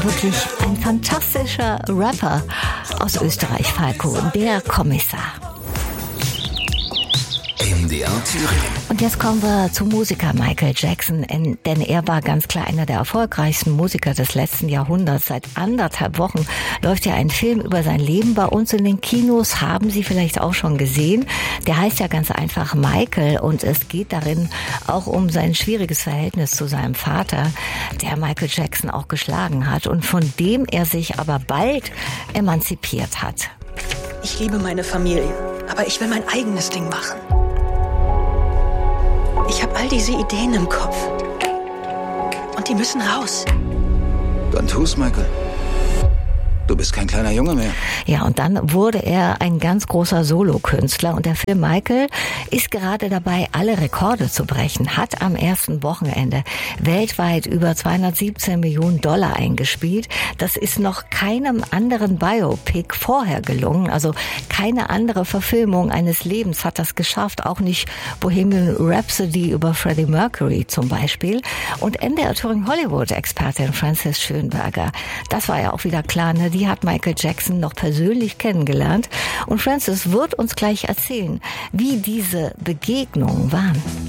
Wirklich ein fantastischer Rapper aus Österreich, Falco, der Kommissar. MDR Thüringen. Und jetzt kommen wir zum Musiker Michael Jackson, denn er war ganz klar einer der erfolgreichsten Musiker des letzten Jahrhunderts. Seit 1,5 Wochen läuft ja ein Film über sein Leben bei uns in den Kinos, haben Sie vielleicht auch schon gesehen. Der heißt ja ganz einfach Michael und es geht darin auch um sein schwieriges Verhältnis zu seinem Vater, der Michael Jackson auch geschlagen hat und von dem er sich aber bald emanzipiert hat. Ich liebe meine Familie, aber ich will mein eigenes Ding machen. Ich habe all diese Ideen im Kopf. Und die müssen raus. Dann tu's, Michael. Du bist kein kleiner Junge mehr. Ja, und dann wurde er ein ganz großer Solokünstler und der Film Michael ist gerade dabei, alle Rekorde zu brechen, hat am ersten Wochenende weltweit über 217 Millionen Dollar eingespielt. Das ist noch keinem anderen Biopic vorher gelungen, also keine andere Verfilmung eines Lebens hat das geschafft, auch nicht Bohemian Rhapsody über Freddie Mercury zum Beispiel. Und NDR Thüringen Hollywood-Expertin Frances Schönberger, das war ja auch wieder klar, ne? Die hat Michael Jackson noch persönlich kennengelernt und Frances wird uns gleich erzählen, wie diese Begegnungen waren.